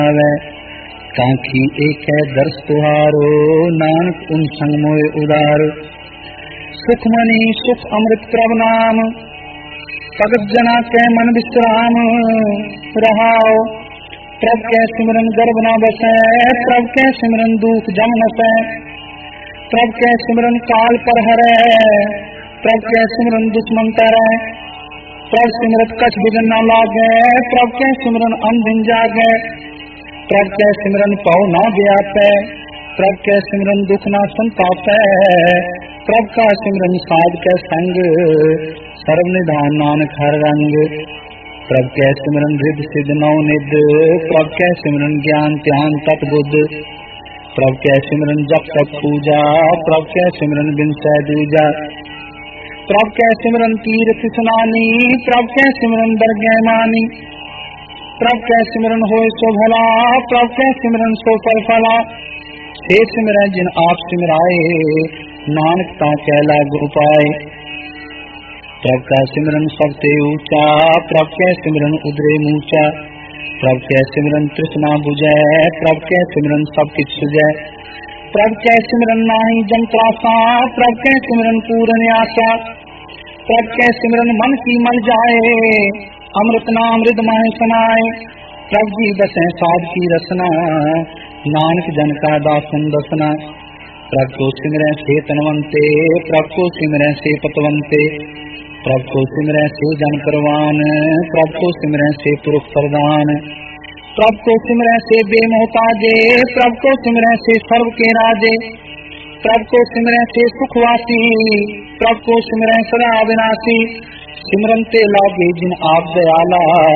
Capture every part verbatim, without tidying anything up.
कांखी एक है दर्श तुहारो, नानक उन संग मोए उदार। सुखमणि सुख अमृत प्रभ नाम, भगत जना कै मन विश्राम। रहाओ प्रभ कै सिमरन गर्भ न बसै, प्रभ कै सिमरन दुख जम नसै। प्रभ कै सिमरन काल पर हरै, प्रभ कै सिमरन दुश्मन तरै। प्रभ सिमरत कछ बिघन न लागै, प्रभ कै सिमरन अनदिन जागै। प्रभ कै सिमरन पाओ न व्यापै, प्रभ कै सिमरन दुख न संतापै। प्रभ का सिमरन साध कै संग, सर्व निधान नानक हर रंग। प्रभ कै सिमरन रिद्ध सिद्ध नौ निध, प्रभ कै सिमरन ज्ञान ध्यान तप बुद्ध। प्रभ कै सिमरन जप तप पूजा, प्रभ कै सिमरन बिनसै दूजा। प्रभ कै सिमरन तीर्थ स्नानी, प्रभ कै सिमरन दरगह मानी। प्रभ कै सिमरन होए सो भला, प्रभ कै सिमरन सो फल फला। हे सिमरै जिन आप सिमराए, नानक ता कै लागू पाए। प्रभ का सिमरन सबते ऊंचा, प्रभ कै सिमरन उदरे मूचा। प्रभ कै सिमरन तृष्णा बुझै, प्रभ कै सिमरन सब किछ सुझै। प्रभ कै सिमरन नाहि जम त्रासा, प्रभ कै सिमरन पूरन आशा। प्रभ कै सिमरन मन की मल जाए, अमृत नाम रिद माहे समाए। प्रभ जी बसै साध की रसना, नानक जन का दासन दसना। प्रभ को सिमरै से तनवंते, प्रभ को सिमरै से पतवंते। प्रभ को सिमरै से जन परवान, प्रभ को सिमरै से पुरुष प्रदान। प्रभ को सिमरै से बेमोहताजे, प्रभ को सिमरै से सर्व के राजे। प्रभ को सिमरै से सुखवासी, प्रभ को सिमरै सदा अविनाशी। सिमरन ते लागे जिन आप दयाला,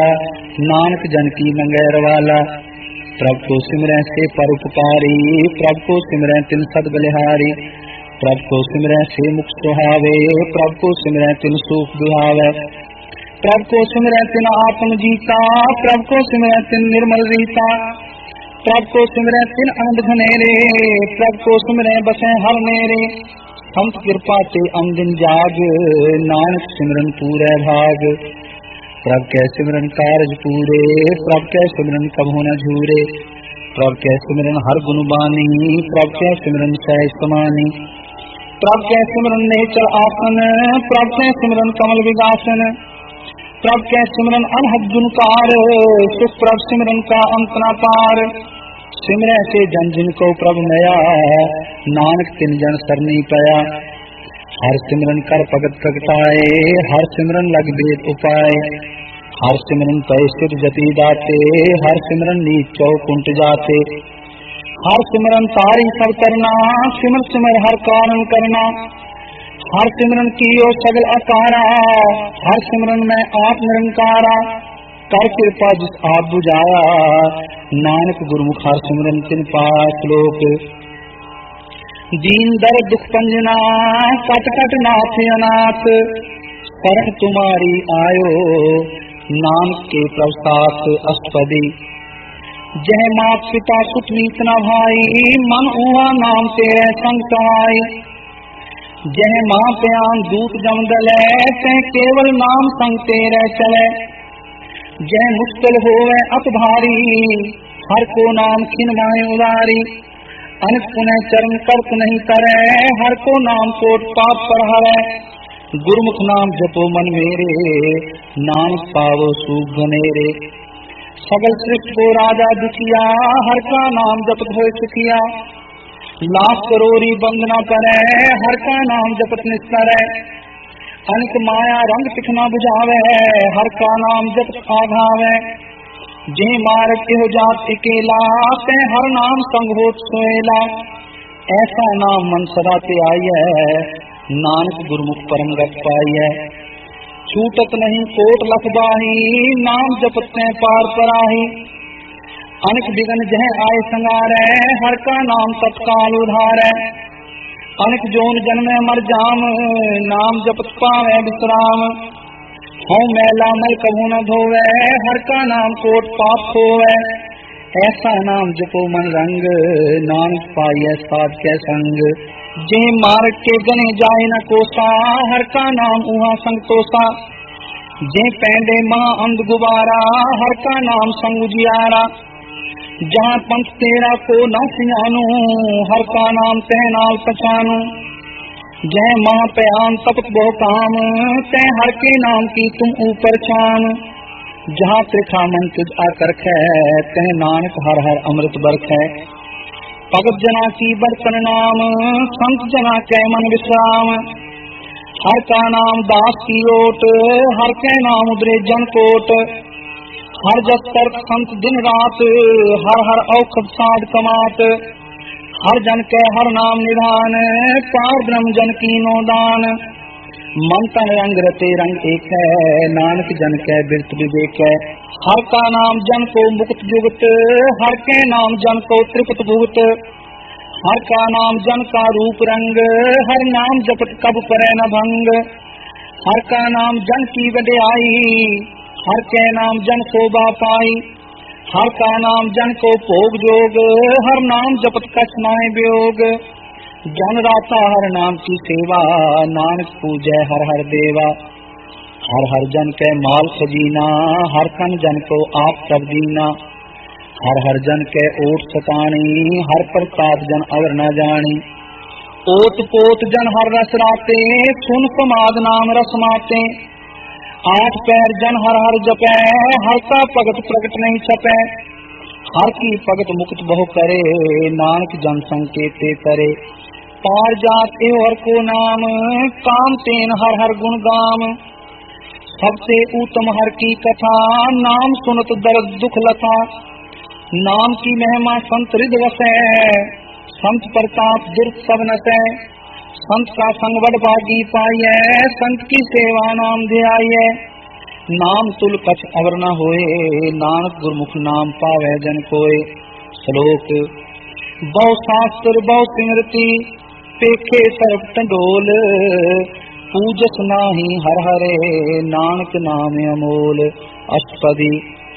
नानक जन की नंगैर वाला। प्रभ को सिमरै से परोपकारी, प्रभ को सिमरै तिन सद बलिहारी। प्रभ को सिमरै से मुख सुहावे, प्रभ को सिमरै तिन सुख दुहावे। प्रभ को सिमरै तिन आत्म जीता, प्रभ को सिमरै तिन निर्मल रीता। प्रभ को सिमरै तिन आनंद घनेरे, प्रभ को सिमरै बसै हर मेरे। संत कृपा ते अमदिन जाग, नानक सिमरन पूरै भाग। प्रभ कै सिमरन कारज पूरे, प्रभ कै सिमरन कभू न झूरे। प्रभ कै सिमरन हर गुण बानी, प्रभ कै सिमरन सहज समानी। प्रभ कै सिमरन नेचर आसन, प्रभ कै सिमरन कमल विगासन। प्रभ कै सिमरन अनहद गुणकार, सुख प्रभ सिमरन का अंत न पार। सिमरै से जन जिन को प्रभ नया, नानक तिन जन सरनी पया। हर सिमरन कर भगत प्रगटाए, हर सिमरन लग वेद उपाय। हर सिमरन पै सिर जति दाते, हर सिमरन नीच चौकुंट जाते। हर सिमरन तारी सब करना, सिमर सिमर हर कारण करना। हर सिमरन कियो सगल अकारा, हर सिमरन में आप निरंकारा। कर कृपा जिस आप बुझाया, नानक गुरमुख हर सिमरन तिन पाया श्लोक। दीन दर दुख पंजना, कट कट नाथ अनाथ। शरण तुम्हारी आयो, नानक के प्रसाद अष्टपदी। जय मात पिता सुत मीत न भाई, मन उहा नाम तेरे संग समाई। जय मां प्यान दूत जम दलै, तै केवल नाम संग तेरे चलै। जय मुश्किल होवे अत भारी, हर को नाम खिन माहे उदारी। अनक पुनः चरण कर्त नहीं करे, हर को नाम कोट पाप पर हरै। गुरमुख नाम जपो मन मेरे, नानक पावो सुख घनेरे। सगल सृष्टि को राजा दुखिया, हर का नाम जपत होय सुखिया। लाख करोड़ी बंद न करे, हर का नाम जपत निस्तर है। अनक माया रंग तिखना बुझावे, हर का नाम जपत आघावे। जे मार्ग एहो जात अकेला, तै हर नाम संग होत सोएला। ऐसा नाम मन सदा ते आइए, नानक गुरमुख परम गत पाइए। छूटत नहीं कोट लख बाही, नाम जपत तै पार पराही। अनक बिगन जह आय संगारै, हर का नाम तत्काल उधारै। अनक जोन जन्मे मर जाम, नाम जपत पावे विश्राम। हूँ मैला मल कभू न धोवे, हर का नाम कोट पाप खोवे। ऐसा नाम जपो मन रंग, नानक पाइए साध के संग। जे मार्ग के गने जाए न कोसा, हर का नाम उहा संग तोसा। जे पैंडे मां अंध गुबारा, हर का नाम संग उजियारा। जहाँ पंथ तेरा को न सियानू, हर का नाम तह नाल पछानू। जय माँ प्यान तपत बहु काम, तय हर के नाम की तुम ऊपर छान। जहाँ त्रिखा मन तुझ आकर खे, तह नानक हर हर अमृत बरखै। भगत जना की बर्तन नाम, संत जना कै मन विश्राम। हर का नाम दास की ओट, हर के नाम उदरे जन कोट। हर जस तर्क संत दिन रात, हर हर औखद साध कमात। हर जन के हर नाम निधान, पार ब्रह्म जन की नो दान। मन तन रंग रते रंग एक है, नानक जन के बिरत विवेक है। हर का नाम जन को मुक्त जुगत, हर के नाम जन को त्रिपत भुगत। हर का नाम जन का रूप रंग, हर नाम जपत कब परै न भंग। हर का नाम जन की वड्याई, हर के नाम जन शोभा पाई। हर का नाम जन को भोग जोग, हर नाम जपत कछ नाहि वियोग। जन राता हर नाम की सेवा, नानक पूजै हर हर देवा। हर हर जन के माल खजीना, हर कन जन को आप सब दीना। हर हर जन के ओट सतानी, हर प्रताप जन अवर न जानी। ओत पोत जन हर रस राते, सुन समाद नाम रस माते। आठ पैर जन हर हर जपै, हर का भगत प्रगट नहीं छपै। हर की भगत मुक्त बहु करे, नानक जन संकेते करे। पार जात एव हर को नाम, काम तेन हर हर गुण गाम। सबसे उत्तम हर की कथा, नाम सुनत दर्द दुख लथा। नाम की महिमा संत हृद वसै, संत प्रताप दुर्ग सब नसै। संत का संग बड़ भागी पाइए, संत की सेवा नाम ध्याइए। नाम तुल कछ अवर न होए, नानक गुरमुख नाम पावै जन कोय। श्लोक बहु शास्त्र बहु सिमरति, पेखे सर्व टंडोल। पूजस नाही हर हरे, नानक नाम अमोल। अष्टपदी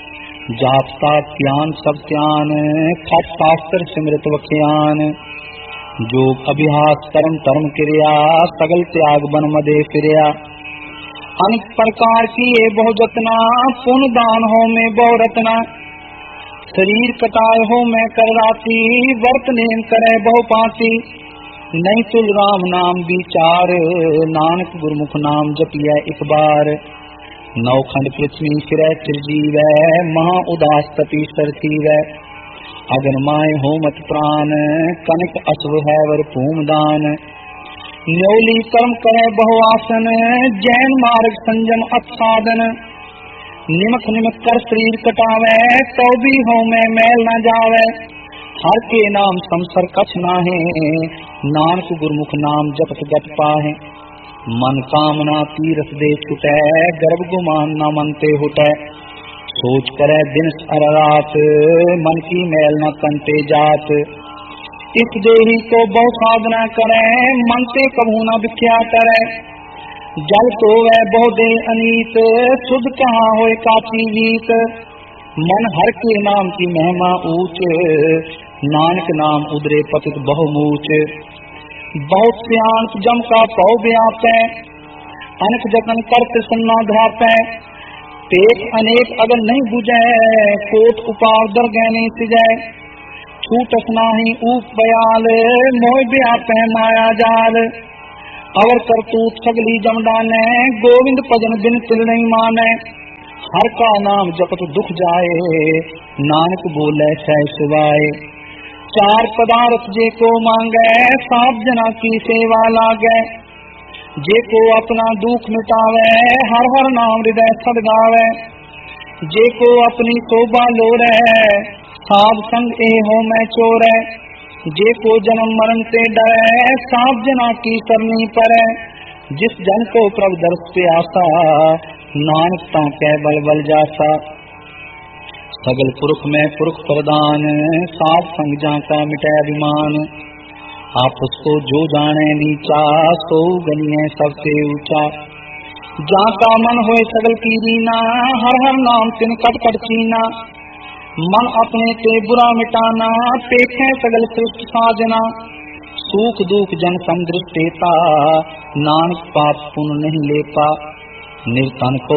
जाप ताप ज्ञान सब ज्ञान, खट शास्त्र सिमरत वख्यान। जोग अभिहास कर्म धर्म क्रिया, सगल त्याग बन मदे फिरिया। अनेक प्रकार की ये बहु जतना, पुन दान हो में बहु रतना। शरीर कटाए हो में कर राती, वर्त नेम करे बहु पाती। नहीं तुल राम नाम विचार, नानक गुरमुख नाम जपिया एक बार। नौखंड पृथ्वी फिरै चिरजीवै, महा उदास तपी सरतीवै। अगन माय होमत प्राण, कनक अश्व है वर भूमदान। न्योली कर्म करे बहुआसन, जैन मार्ग संजम असाधन। निमक निमक कर शरीर कटावे, तो भी हो में मैल न जावे। हर के नाम समसर कछ नाहे, नानक गुरमुख नाम जपत गत पाहे। मन कामना तीरथ दे छुटै, गर्भ गुमान न मन ते हुटै। सोच करे दिन अर रात, मन की मैल न कंटे जात। इस देही को बहु साधना करे, मन से कभू न बिख्या करे। जल तो वह बहु दे अनीत, शुद्ध कहाँ होए काची वीत। मन हर के नाम की महिमा ऊंच, नानक नाम उदरे पतित बहु मूच। बहुत सियाणत जम का पौ व्यापै, अनक जतन कर प्रसन्ना ध्यापै। पेट अनेक अगर नहीं बुझै, कोट उपार दर गहने सिजै। छूटस नाही ऊप बयाल, मोह व्यापै माया जाल। अवर करतूत सगली जमदाने, गोविंद भजन बिन तिल नहीं माने। हर का नाम जपत दुख जाए, नानक बोले सह सुवाए। चार पदार्थ जे को मांगे, सात जना की सेवा लागे। जे को अपना दुख मिटावे, हर हर नाम हृदय सदगावे। जे को अपनी शोभा लोरे, साध संग ए हो मैं चोरे। जे को जन्म मरण से डरे, सात जना की सरनी परे। जिस जन को प्रभु दर्श प्यासा, नानक ता कै बल बल जासा। सगल पुरख में पुरख प्रदान, साध संग जाका मिटै अभिमान। आपस को जो जाने नीचा, सो गनिए सबसे ऊंचा। जाका मन होए सगल की रीना, हर हर नाम तिन कट कट चीना। मन अपने ते बुरा मिटाना, पेखे सगल सृष्टि साजना। सुख दुख जन समदृष्टेता, नानक पाप पुण्य नहीं लेता। निर्धन को